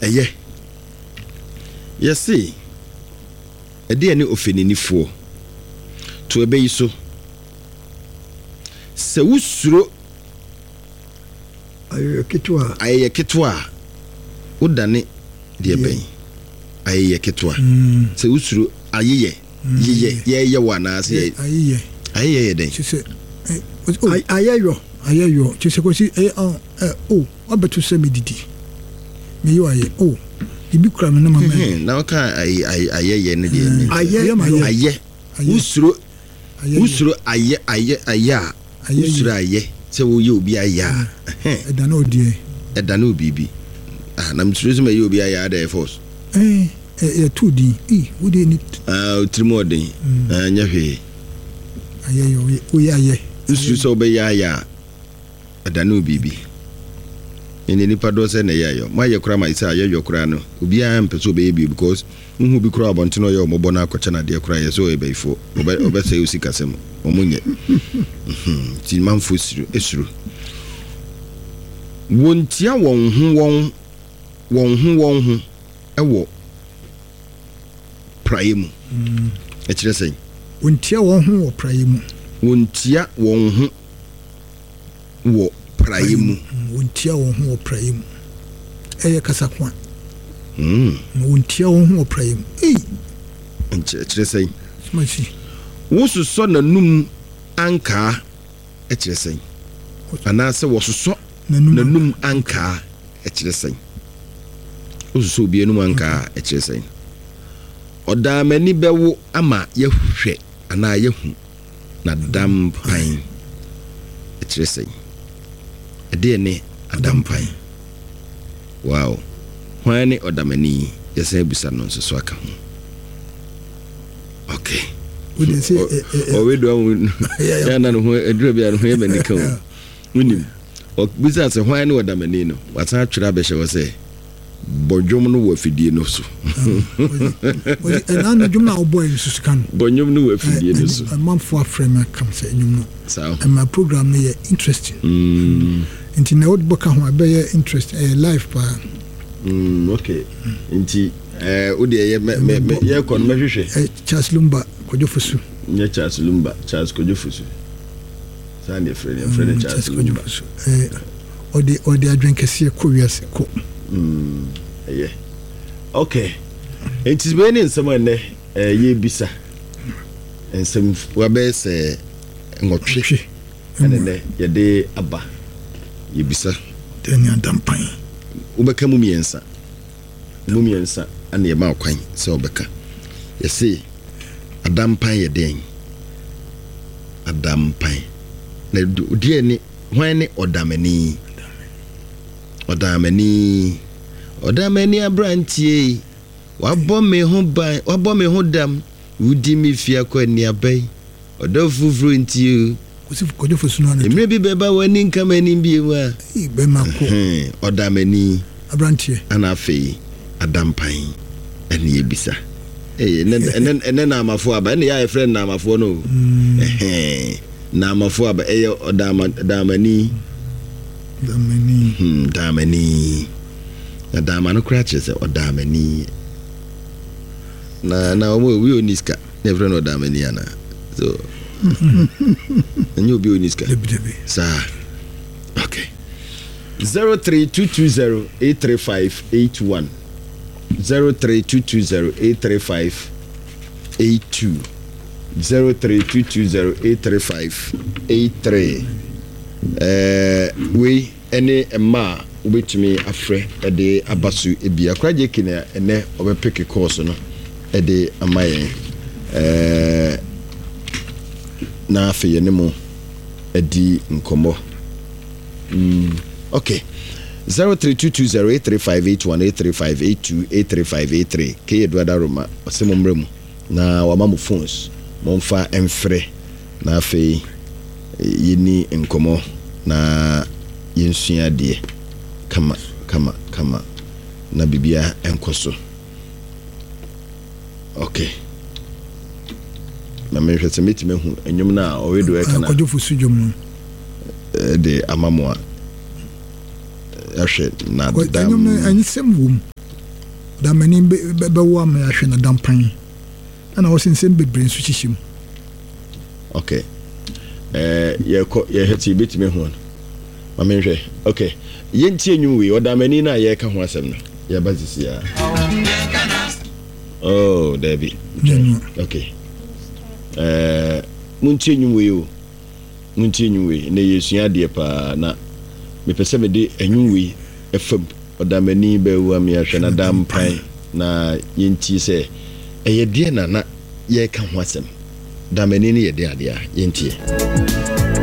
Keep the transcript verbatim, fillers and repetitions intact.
eye yesi ede ene ofeninifo to ebe yiso se wusuro aye ketwa aye ketwa udane de ben aye ketwa se wusuro aye ye ye ye wana se aye aye den chise aye yo aye yo chise ko si eh oh obetu se medidi me yo aye oh ibi kura me na mama na ka aye aye ye ne de ni aye aye wusuro wusuro aye aye aye wusuro aye se wo ye obi aye eh da na odie e da na obi bi ah na mturu me ye obi aye da force eh eh two D eh wo de ni ah trimodin ah nya hwe aye yo o ye aye wusuro so be ya ya da na obi bi ene nipa do se na ye yo ma ye kura ma isa ye yo kura no obi a mpeso be ye bi because nhu bi kura abontino ye ombo na akocha na de kura ye so e be ifo obe obe se usi kasem omunye mhm ti manfo siru esuru wontia won hu won won hu won hu ewo praye mu e kire sen wontia won hu wo praye mu wontia won hu wo praye mu wontia won hu wo praye mu eye kasakwa mm wontia won hu wo praye mu eh e kire sen smashi wososo na num anka e kire sen ana se wososo na num anka e kire sen wososo bi enum anka e kire sen oda mani bewo ama yehwe ana yehu na dampan e kire sen ede ne adampan wow hwani odamani yesa busa no so aka ho okay we dey say o we do ya na no ho edura bia no ho ye manika o unim o busa se hwani odamani no wata atwira be hye wo se bodwom no wo afidie no so we na no dwom na o boy so kan bodwom no wo afidie no so amamfo afrema kam se nyum no so and my program no ye interesting mm inti na odboka ho abe interest eh life pa mm okay inti eh odi ye me ye kon me hwehwe eh Charles Lumba Kojofusu nye Charles Lumba Charles Kojofusu sande friend friend Charles Lumba eh odi odi adwen kese ko wiase ko mm yeah okay inti be ni nsema ne eh ye bisa ensem wa be se ngotwe ene ne ye de aba ye bisa teni adampan ubeka mu miensa mu miensa ana ye ma kwan se obeka ye se adampan ye den adampan na die ni hwan ni odamani odamani odamani abrantie wabɔ me ho ban wabɔ me ho dam wudi mi fia kwa ni abai odofufuru ntie kusi Kojofusu no na emre bi beba wani nkama ni bi wa be mako odamani abrantie ana afei adampan ene ebisa eh enen enen na amafo aba ene ya friend na amafo no eh na amafo aba eh odama damani damani hmm damani na damano krache se odamani na na we oniska never no damani ana so enyo bi oniska sa okay zero three two two zero eight three five eight one zero three two two zero eight three five eight two zero three two two zero eight three five eight three eh we any ma ubetumi afre ede abasu ebia kwaje kina ene obepeke course no ede amaye eh na afi ne mo edi nkomo mm okay zero three two two zero eight three five eight one eight three five eight two eight three five eight three ke Edward Roma osemo mremu na wa mamu phones momfa emfre na afi yini nkomo na yensua de kama kama kama na bibia enkoso okay na me hwese meti mehu enyum na owedo e kana Kojofusu dwom de amamwa ahwe na dam enyum na anyisem wom damani bɛwo ama yɛahwɛ na dampan ana wɔ sensɛm bebree nso hyehyɛ mu. Okay. Eh yɛkɔ yɛhɛti betime ho no. Ma menhwɛ. Okay. Yɛntie nwu we ɔdamani na yɛka ho asɛm no. Yɛba sisi ya. Oh, Debbie. Okay. Eh muntie nwu we o. Muntie nwu we na yɛsua de pa na mepɛsɛ me de enwu we efam ɔdamani bɛwo ama yɛahwɛ na dampan na yɛntie sɛ ɛyɛ deɛ na na yɛka ho asɛm damani ne yɛ de ade a yɛntie.